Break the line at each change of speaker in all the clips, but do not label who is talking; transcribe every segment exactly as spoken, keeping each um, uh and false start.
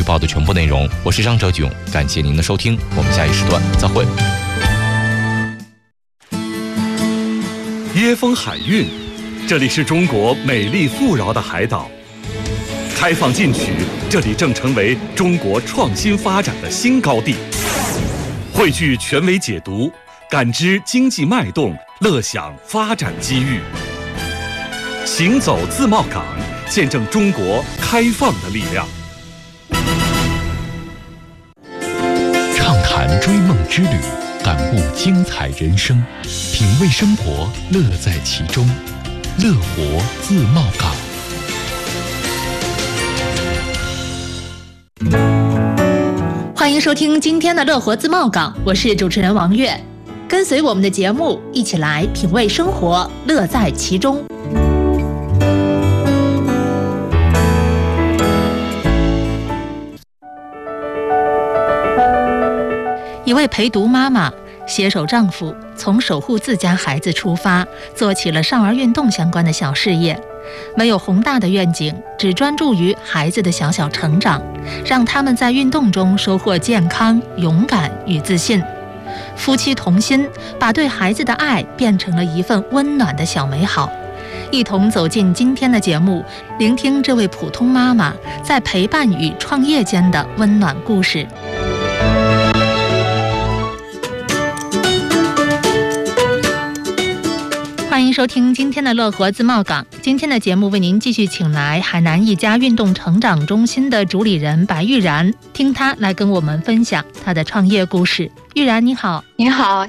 预报的全部内容。我是张哲炯，感谢您的收听，我们下一时段再会。
椰风海韵，这里是中国美丽富饶的海岛。开放进取，这里正成为中国创新发展的新高地。汇聚权威解读，感知经济脉动，乐享发展机遇。行走自贸港，见证中国开放的力量。
畅谈追梦之旅，感悟精彩人生，品味生活，乐在其中。乐活自贸港。
欢迎收听今天的乐活自贸港，我是主持人王悦，跟随我们的节目一起来品味生活，乐在其中。一位陪读妈妈携手丈夫，从守护自家孩子出发，做起了少儿运动相关的小事业。没有宏大的愿景，只专注于孩子的小小成长，让他们在运动中收获健康、勇敢与自信。夫妻同心，把对孩子的爱变成了一份温暖的小美好。一同走进今天的节目，聆听这位普通妈妈在陪伴与创业间的温暖故事。欢迎收听今天的乐活自贸港。今天的节目为您继续请来海南一家运动成长中心的主理人白玉然，听她来跟我们分享她的创业故事。玉然你好。
你好。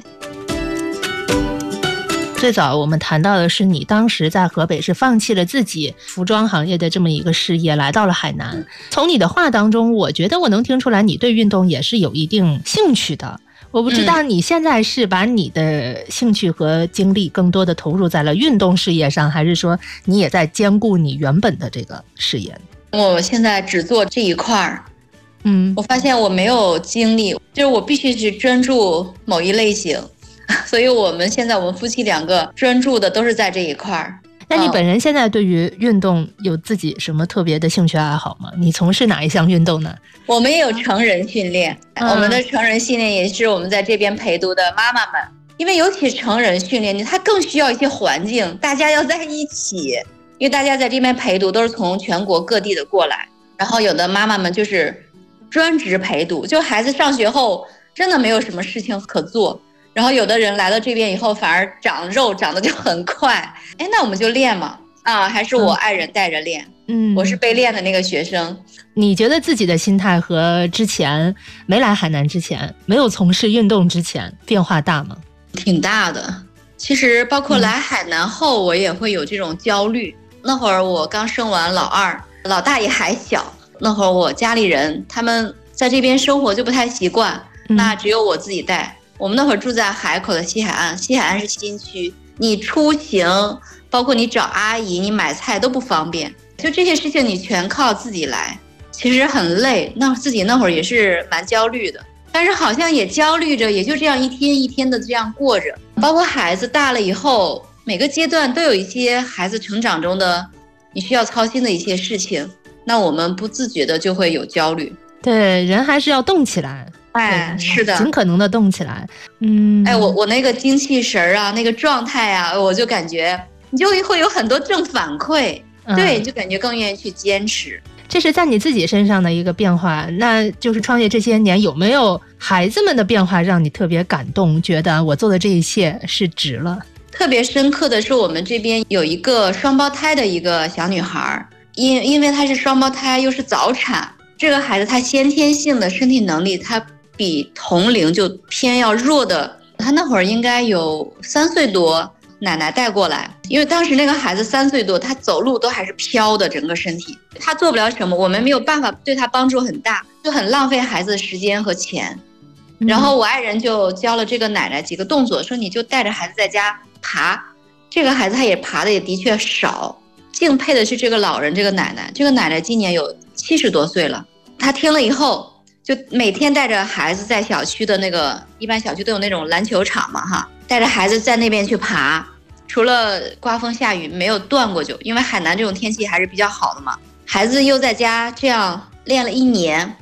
最早我们谈到的是你当时在河北是放弃了自己服装行业的这么一个事业，来到了海南。从你的话当中，我觉得我能听出来你对运动也是有一定兴趣的。我不知道你现在是把你的兴趣和精力更多的投入在了运动事业上，还是说你也在兼顾你原本的这个事业？
我现在只做这一块儿，嗯，我发现我没有精力，就是我必须去专注某一类型，所以我们现在我们夫妻两个专注的都是在这一块儿。
那你本人现在对于运动有自己什么特别的兴趣爱好吗？你从事哪一项运动呢？
我们也有成人训练、嗯、我们的成人训练也是我们在这边陪读的妈妈们，因为尤其成人训练它更需要一些环境，大家要在一起，因为大家在这边陪读都是从全国各地的过来，然后有的妈妈们就是专职陪读，就孩子上学后真的没有什么事情可做，然后有的人来到这边以后反而长肉长得就很快，哎，那我们就练嘛，啊，还是我爱人带着练，嗯，我是被练的那个学生。
你觉得自己的心态和之前没来海南之前，没有从事运动之前变化大吗？
挺大的，其实包括来海南后，我也会有这种焦虑。嗯、那会儿我刚生完老二，老大也还小，那会儿我家里人他们在这边生活就不太习惯，嗯、那只有我自己带。我们那会儿住在海口的西海岸，西海岸是新区，你出行包括你找阿姨你买菜都不方便，就这些事情你全靠自己来，其实很累，那自己那会儿也是蛮焦虑的，但是好像也焦虑着，也就这样一天一天的这样过着。包括孩子大了以后，每个阶段都有一些孩子成长中的你需要操心的一些事情，那我们不自觉的就会有焦虑。
对，人还是要动起来。
哎，是的，
尽可能的动起来。嗯，
哎，我我那个精气神啊，那个状态啊，我就感觉你就会有很多正反馈，嗯、对，就感觉更愿意去坚持。
这是在你自己身上的一个变化，那就是创业这些年有没有孩子们的变化让你特别感动，觉得我做的这一切是值了？
特别深刻的是我们这边有一个双胞胎的一个小女孩，因因为她是双胞胎又是早产，这个孩子她先天性的身体能力她比同龄就偏要弱的，他那会儿应该有三岁多，奶奶带过来，因为当时那个孩子三岁多，他走路都还是飘的，整个身体他做不了什么，我们没有办法对他帮助很大，就很浪费孩子的时间和钱。然后我爱人就教了这个奶奶几个动作，说你就带着孩子在家爬，这个孩子他也爬的也的确少。敬佩的是这个老人，这个奶奶，这个奶奶今年有七十多岁了，她听了以后就每天带着孩子在小区的那个，一般小区都有那种篮球场嘛哈，带着孩子在那边去爬，除了刮风下雨没有断过就，因为海南这种天气还是比较好的嘛。孩子又在家这样练了一年，